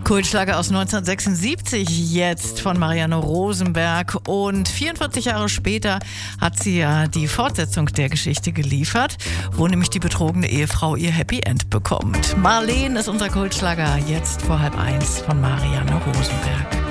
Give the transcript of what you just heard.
Kultschlager aus 1976 jetzt von Marianne Rosenberg, und 44 Jahre später hat sie ja die Fortsetzung der Geschichte geliefert, wo nämlich die betrogene Ehefrau ihr Happy End bekommt. Marleen ist unser Kultschlager, jetzt vor 12:30 von Marianne Rosenberg.